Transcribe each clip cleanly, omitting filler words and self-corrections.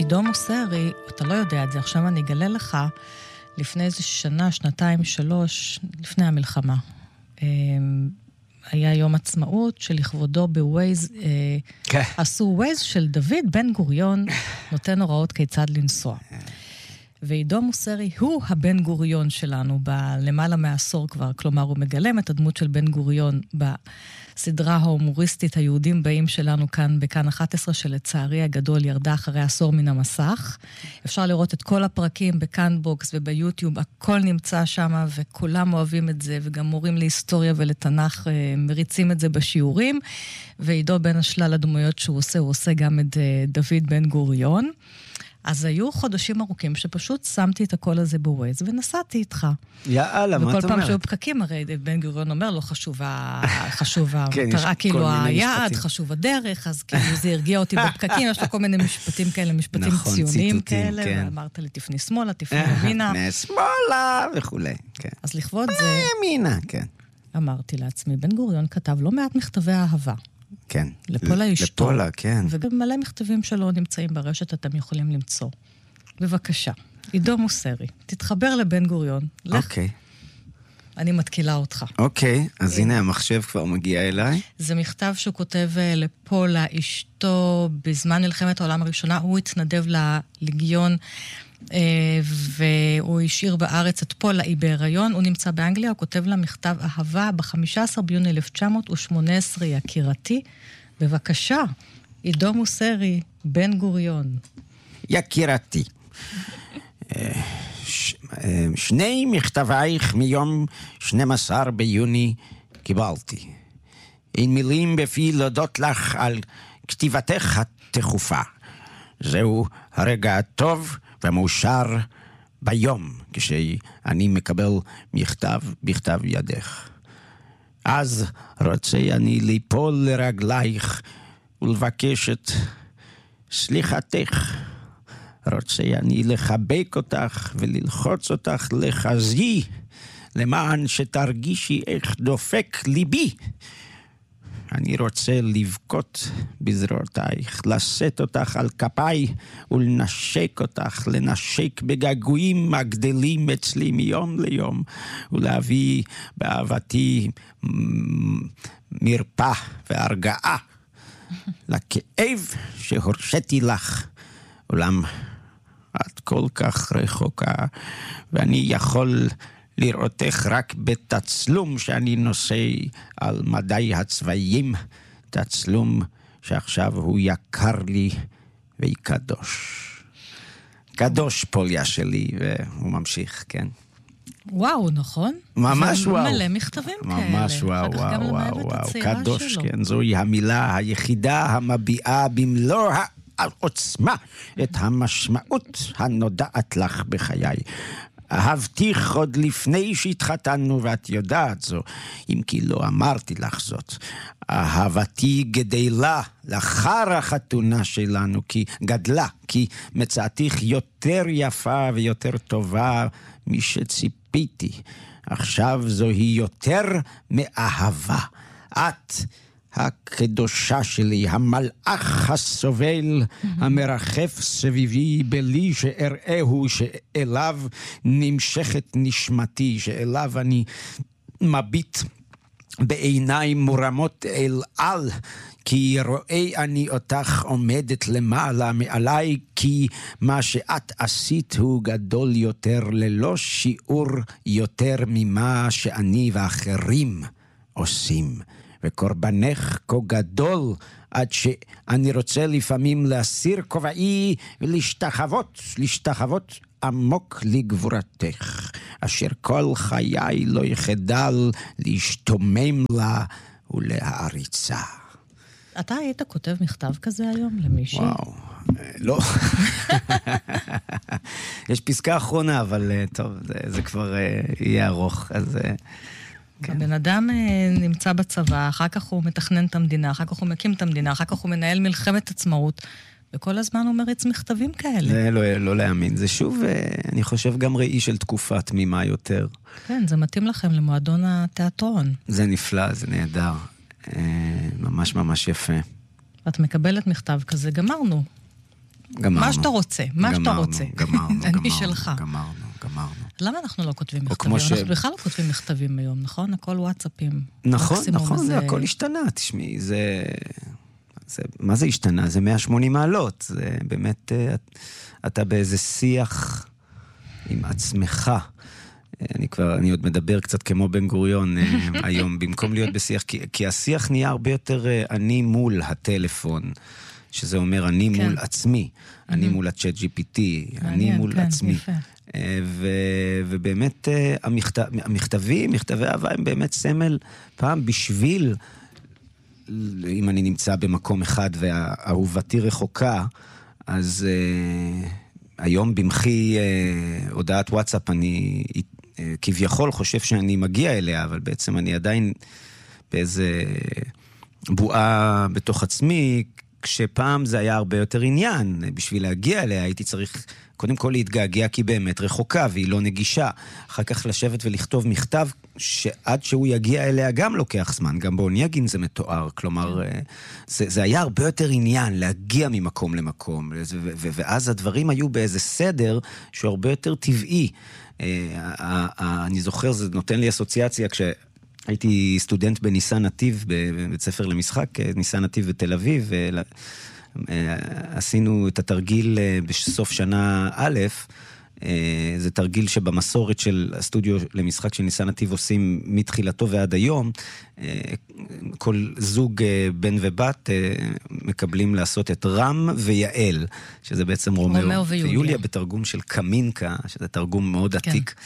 עידו מוסרי, אתה לא יודע את זה, עכשיו אני אגלה לך, לפני איזה שנה, שנתיים, 3, לפני המלחמה, היה יום עצמאות שלכבודו בווייז, עשו ווייז של דוד בן גוריון, נותן הוראות כיצד לנסוע. ועידו מוסרי הוא הבן גוריון שלנו, למעלה מעשור כבר, כלומר הוא מגלם את הדמות של בן גוריון בסדרה ההומוריסטית היהודים באים שלנו כאן בכאן 11, שלצערי הגדול ירדה אחרי עשור מן המסך. אפשר לראות את כל הפרקים בכאן בוקס וביוטיוב, הכל נמצא שם וכולם אוהבים את זה, וגם מורים להיסטוריה ולתנ"ך מריצים את זה בשיעורים, ועידו בין השלל הדמויות שהוא עושה, הוא עושה גם את דוד בן גוריון. אז היו חודשים ארוכים שפשוט שמתי את הכל הזה בווייז ונסעתי איתך. יאללה, מה את אומרת? וכל פעם שהיו פקקים, הרי בן גוריון אומר לו, חשוב המטרה, כאילו היעד, חשוב הדרך, אז כאילו זה הרגיע אותי בפקקים, יש לו כל מיני משפטים כאלה, משפטים ציוניים כאלה, ואמרת לי, תפני שמאלה, תפני ימינה. שמאלה וכו'. אז לכבוד זה... ימינה, כן. אמרתי לעצמי, בן גוריון כתב לא מעט מכתבי אהבה. כן. לפולה אשתו. לפולה, כן. וגם מלא מכתבים שלו נמצאים ברשת, אתם יכולים למצוא. בבקשה, עידו מוסרי, תתחבר לבן גוריון. אוקיי. אני מתקילה אותך. אוקיי, אז הנה המחשב כבר מגיע אליי. זה מכתב שהוא כותב לפולה אשתו בזמן מלחמת העולם הראשונה, הוא התנדב ללגיון, והוא השאיר בארץ את פולה, היא בהיריון, הוא נמצא באנגליה, הוא כותב לה מכתב אהבה ב-15 ביוני 1918, יקירתי, בבקשה, עידו מוסרי, בן גוריון. יקירתי, שני מכתבייך מיום 12 ביוני קיבלתי. אין מילים בפי להודות לך על כתיבתך התכופה. זהו הרגע הטוב ומאושר ביום כשאני מקבל מכתב בכתב ידך. אז רוצה אני ליפול לרגלייך ולבקש את סליחתך. רוצה אני לחבק אותך וללחוץ אותך לחזי, למען שתרגישי איך דופק ליבי. אני רוצה לבכות בזרועותייך, לשאת אותך על כפיי ולנשק אותך, לנשק בגעגועים הגדלים אצלי מיום ליום, ולהביא באהבתי מרפא והרגעה לכאב שהורשיתי לך. אולם את כל כך רחוקה, ואני יכול לראותך רק בתצלום שאני נושא על מדי הצבעים, תצלום שעכשיו הוא יקר לי ויקדוש. קדוש פוליה שלי, והוא ממשיך, כן. וואו, נכון? ממש וואו. מלא מכתבים כאלה. ממש וואו, וואו, וואו. קדוש, כן, זוהי המילה היחידה המביעה במלוא העוצמה את המשמעות הנודעת לך בחיי. אהבתיך עוד לפני שהתחתנו, ואת יודעת זו, אם כי לא אמרתי לך זאת. אהבתי גדלה לאחר החתונה שלנו, כי גדלה, כי מצאתיך יותר יפה ויותר טובה משציפיתי. עכשיו זוהי יותר מאהבה. את הקדושה שלי, המלאך הסובל, המרחף סביבי בלי שאראהו, שאליו נמשכת נשמתי, שאליו אני מביט בעיניים מורמות אל על, כי רואה אני אותך עומדת למעלה מעליי, כי מה שאת עשית הוא גדול יותר, ללא שיעור יותר ממה שאני ואחרים עושים. וקורבנך כה גדול, עד שאני רוצה לפעמים להסיר כובעי ולהשתחוות עמוק לגבורתך, אשר כל חיי לא יחדל להשתומם לה ולהעריצה. אתה היית כותב מכתב כזה היום למישהי? וואו, לא. יש פסקה אחרונה, אבל טוב, זה כבר יהיה ארוך, אז... הבן אדם נמצא בצבא, אחר כך הוא מתכנן את המדינה, אחר כך הוא מקים את המדינה, אחר כך הוא מנהל מלחמת עצמאות, וכל הזמן הוא מריץ מכתבים כאלה. זה לא להאמין. זה שוב, אני חושב, גם ראי של תקופה תמימה יותר. כן, זה מתאים לכם למועדון התיאטרון. זה נפלא, זה נהדר. ממש ממש יפה. את מקבלת מכתב כזה, גמרנו. מה שאתה רוצה, מה שאתה רוצה. אני שלך. גמרנו. למה אנחנו לא כותבים מכתבים? אנחנו בכלל לא כותבים מכתבים היום, נכון? הכל וואטסאפים. נכון, זה הכל השתנה. תשמעי, מה זה השתנה? זה 180 מעלות. זה באמת, אתה באיזה שיח עם עצמך. אני עוד מדבר קצת כמו בן גוריון היום, במקום להיות בשיח, כי השיח נהיה הרבה יותר אני מול הטלפון, שזה אומר אני מול עצמי, אני מול הצ'אט GPT, אני מול עצמי. ובאמת המכתבי אהבה הם באמת סמל פעם בשביל, אם אני נמצא במקום אחד והאהובתי רחוקה, אז היום במחי הודעת וואטסאפ אני כביכול חושב שאני מגיע אליה, אבל בעצם אני עדיין באיזה בועה בתוך עצמי, כשפעם זה היה הרבה יותר עניין. בשביל להגיע אליה הייתי צריך קודם כל להתגעגע כי באמת רחוקה והיא לא נגישה. אחר כך לשבת ולכתוב מכתב שעד שהוא יגיע אליה גם לוקח זמן. גם באונייגין זה מתואר. כלומר, זה היה הרבה יותר עניין להגיע ממקום למקום. ואז הדברים היו באיזה סדר שהוא הרבה יותר טבעי. אני זוכר, זה נותן לי אסוציאציה כשהייתי סטודנט בניסן נתיב, בבית ספר למשחק, ניסן נתיב בתל אביב, עשינו את התרגיל בסוף שנה א', זה תרגיל שבמסורת של הסטודיו למשחק של ניסן נתיב עושים מתחילתו ועד היום, כל זוג בן ובת מקבלים לעשות את רם ויעל, שזה בעצם רומאו ויוליה, בתרגום של קמינקה, שזה תרגום מאוד עתיק.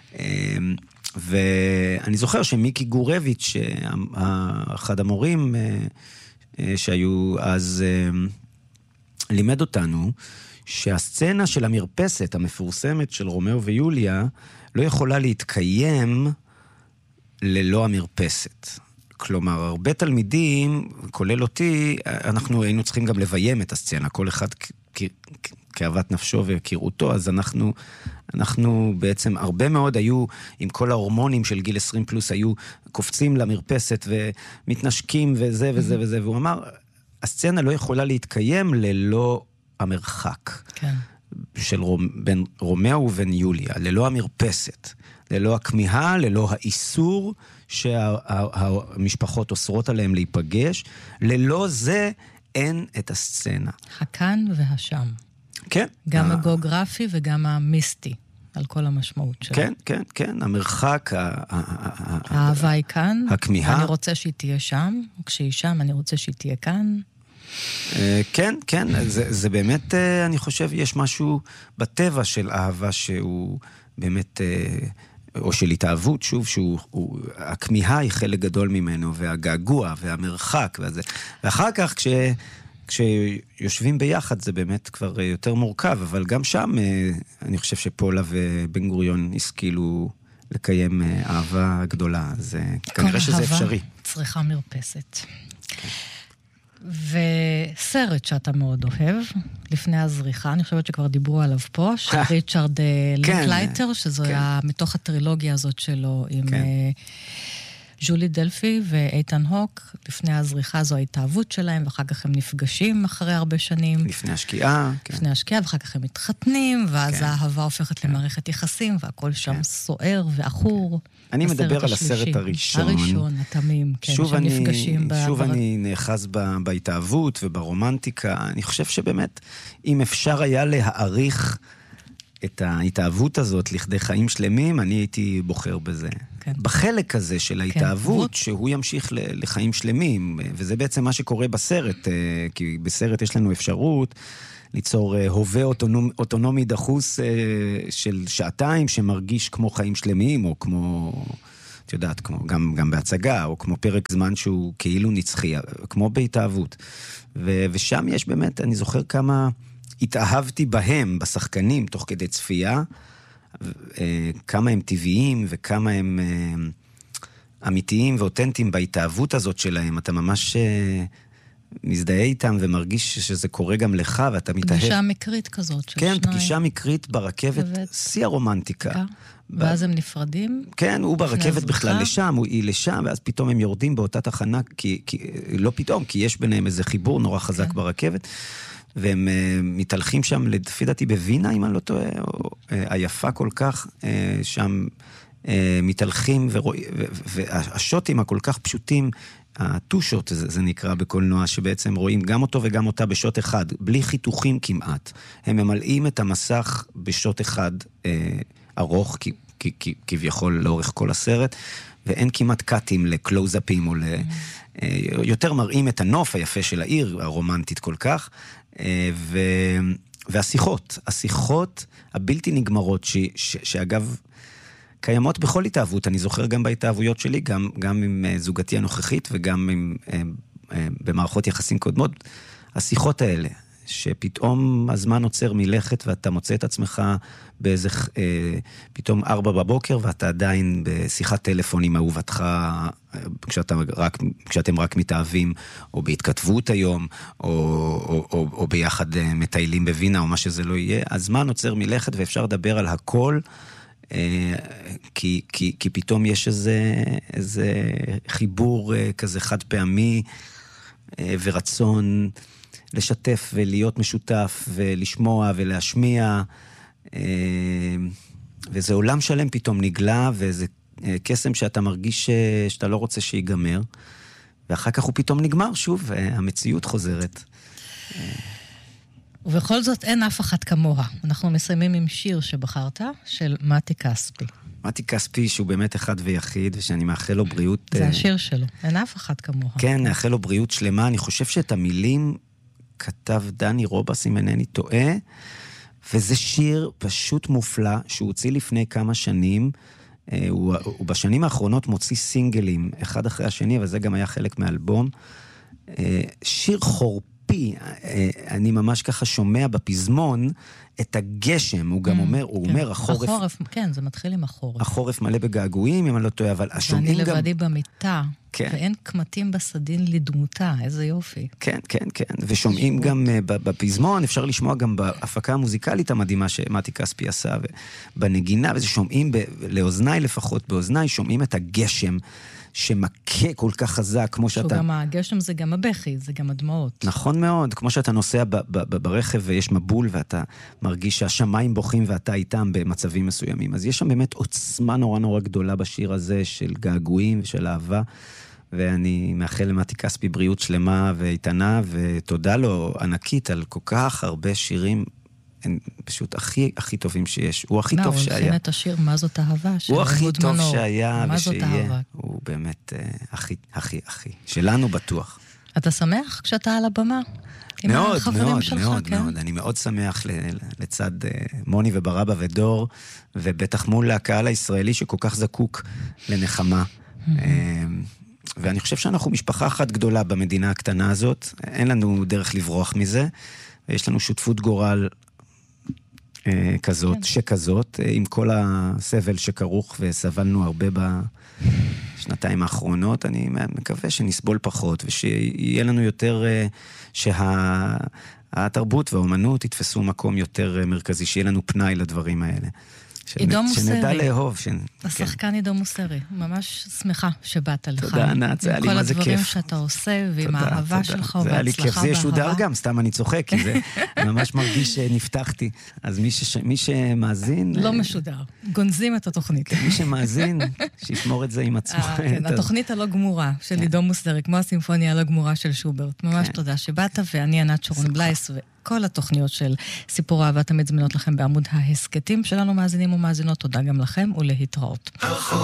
ואני זוכר שמיקי גורביץ', אחד המורים שהיו אז, לימד אותנו, שהסצנה של המרפסת המפורסמת של רומאו ויוליה לא יכולה להתקיים ללא המרפסת. כלומר, הרבה תלמידים, כולל אותי, אנחנו היינו צריכים גם לביים את הסצנה, כל אחד כאוות נפשו וכראותו, אז אנחנו בעצם הרבה מאוד היו, עם כל ההורמונים של גיל 20 פלוס, היו קופצים למרפסת ומתנשקים וזה וזה וזה, והוא אמר, הסצנה לא יכולה להתקיים ללא המרחק. כן. בין רומאו ובין יוליה, ללא המרפסת, ללא הכמיהה, ללא האיסור שהמשפחות אוסרות עליהם להיפגש, ללא זה אין את הסצנה. הכאן והשם. כן. גם הגיאוגרפי וגם המיסטי, על כל המשמעות שלו. כן, כן, כן, המרחק, האהבה היא כאן, הכמיהה. אני רוצה שהיא תהיה שם, וכשהיא שם אני רוצה שהיא תהיה כאן. כן, כן, זה באמת, אני חושב, יש משהו בטבע של אהבה שהוא באמת, או של התאהבות, שוב, הכמיהה היא חלק גדול ממנו, והגעגוע, והמרחק, ואחר כך כשיושבים ביחד זה באמת כבר יותר מורכב, אבל גם שם אני חושב שפולה ובן גוריון השכילו לקיים אהבה גדולה, אז כנראה שזה אפשרי. כל אהבה צריכה מרפסת. וסרט שאתה מאוד אוהב, לפני הזריחה, אני חושבת שכבר דיברו עליו פה, של ריצ'רד לינקלייטר, שזו היה מתוך הטרילוגיה הזאת שלו עם ז'ולי דלפי ואיתן הוק. לפני הזריחה זו ההתאהבות שלהם, ואחר כך הם נפגשים אחרי הרבה שנים. לפני השקיעה. לפני השקיעה, ואחר כך הם מתחתנים, ואז האהבה הופכת למערכת יחסים, והכל שם סוער ואחור. אני מדבר על הסרט הראשון. הראשון, התמים, כן, שנפגשים. שוב אני נאחז בהתאהבות וברומנטיקה. אני חושב שבאמת, אם אפשר היה להעריך את ההתאהבות הזאת לכדי חיים שלמים, אני הייתי בוחר בזה. כן. בחלק הזה של ההתאהבות, כן. שהוא ימשיך לחיים שלמים, וזה בעצם מה שקורה בסרט, כי בסרט יש לנו אפשרות ליצור הווה אוטונומי דחוס של שעתיים, שמרגיש כמו חיים שלמים, או כמו, את יודעת, גם בהצגה, או כמו פרק זמן שהוא כאילו נצחי, כמו בהתאהבות. ושם יש באמת, אני זוכר כמה התאהבתי בהם, בשחקנים, תוך כדי צפייה, כמה הם טבעיים וכמה הם אמיתיים ואותנטיים בהתאהבות הזאת שלהם. אתה ממש מזדהה איתם ומרגיש שזה קורה גם לך, ואתה מתאהב. פגישה מקרית כזאת של שניים. כן, פגישה מקרית ברכבת, שיא הרומנטיקה. ואז הם נפרדים? כן, הוא ברכבת בכלל לשם, היא לשם, ואז פתאום הם יורדים באותה תחנה, לא פתאום, כי יש ביניהם איזה חיבור נורא חזק ברכבת. והם מתהלכים שם, לפי דעתי בווינה, אם אני לא טועה, או היפה כל כך, שם מתהלכים, והשוטים הכל כך פשוטים, הטושות, זה נקרא בקולנוע, שבעצם רואים גם אותו וגם אותה בשוט אחד, בלי חיתוכים כמעט. הם ממלאים את המסך בשוט אחד ארוך, כביכול לאורך כל הסרט, ואין כמעט קאטים לקלוזאפים, או יותר מראים את הנוף היפה של העיר, הרומנטית כל כך, והשיחות הבלתי נגמרות, שאגב, קיימות בכל התאהבות, אני זוכר גם בהתאהבויות שלי, גם עם זוגתי הנוכחית, וגם במערכות יחסים קודמות, השיחות האלה, שפתאום הזמן עוצר מלכת, ואתה מוצא את עצמך באיזה, פתאום 4 בבוקר, ואתה עדיין בשיחת טלפון עם אהובתך, כשאתם רק מתאהבים, או בהתכתבות היום, או ביחד מטיילים בווינה, או מה שזה לא יהיה, הזמן עוצר מלכת, ואפשר לדבר על הכל, כי פתאום יש איזה חיבור כזה חד פעמי, ורצון לשתף ולהיות משותף, ולשמוע ולהשמיע, וזה עולם שלם פתאום נגלה, וזה קסם שאתה מרגיש שאתה לא רוצה שיגמר, ואחר כך הוא פתאום נגמר שוב, והמציאות חוזרת. ובכל זאת אין אף אחת כמוה. אנחנו מסיימים עם שיר שבחרת, של מתי כספי. מתי כספי, שהוא באמת אחד ויחיד, ושאני מאחל לו בריאות... זה השיר שלו, אין אף אחת כמוה. כן, מאחל לו בריאות שלמה. אני חושב שאת המילים כתב דני רובס, אם אינני טועה, וזה שיר פשוט מופלא, שהוא הוציא לפני כמה שנים, הוא בשנים האחרונות מוציא סינגלים, אחד אחרי השני, אבל זה גם היה חלק מהאלבום. שיר חורפי, אני ממש ככה שומע בפזמון את הגשם, הוא גם אומר, הוא אומר, החורף... כן, זה מתחיל עם החורף. החורף מלא בגעגועים, אם אני לא טועה, אבל השומעים גם... ואני לבדי במיטה, ואין קמטים בסדין לדמותה, איזה יופי. כן, כן, כן, ושומעים גם בפזמון, אפשר לשמוע גם בהפקה המוזיקלית המדהימה שמתי כספי עשה, ובנגינה, וזה שומעים, לאוזניי לפחות, באוזניי, שומעים את הגשם, שמכה כל כך חזק, כמו שאתה... גם הגשם זה גם הבכי, זה גם הדמעות. נכון מאוד, כמו שאתה נוסע ברכב ויש מבול, ואתה מרגיש שהשמיים בוכים ואתה איתם במצבים מסוימים. אז יש שם באמת עוצמה נורא נורא גדולה בשיר הזה, של געגועים ושל אהבה, ואני מאחל למתי כספי בריאות שלמה ואיתנה, ותודה לו ענקית על כל כך הרבה שירים, הם פשוט הכי טובים שיש. הוא הכי טוב שהיה. הוא הולכים את השיר, מה זאת אהבה? הוא הכי טוב שהיה ושיהיה. הוא באמת הכי. שלנו בטוח. אתה שמח כשאתה על הבמה? מאוד, מאוד. אני מאוד שמח לצד מוני וברבא ודור, ובטח מול הקהל הישראלי שכל כך זקוק לנחמה. ואני חושב שאנחנו משפחה אחת גדולה במדינה הקטנה הזאת. אין לנו דרך לברוח מזה. ויש לנו שותפות גורל כזאת, שכזאת, עם כל הסבל שכרוך, וסבלנו הרבה בשנתיים האחרונות. אני מקווה שנסבול פחות, ושיהיה לנו יותר, שהתרבות והאומנות יתפסו מקום יותר מרכזי, שיהיה לנו פנאי לדברים האלה. עידו מוסרי. שנדע לאהוב. השחקן עידו מוסרי. ממש שמחה שבאת לך. תודה, ענת, זה היה לי מה זה כיף. עם כל הדברים שאתה עושה, ועם האהבה שלך, ובהצלחה באהבה. זה היה לי כיף, זה ישודר גם, סתם אני צוחק, כי זה ממש מרגיש שנפתחתי. אז מי שמאזין... לא משודר, גונזים את התוכנית. מי שמאזין, שישמור את זה עם עצמו. התוכנית הלא גמורה של עידו מוסרי, כמו הסימפוניה הלא גמורה של שוברט. ממש תודה שבאת, ואני ענת שרון בלייס, כל התוכניות של סיפור אהבה תמיד זמינות לכם בעמוד ההסקטים שלנו, מאזינים ומאזינות. תודה גם לכם ולהתראות.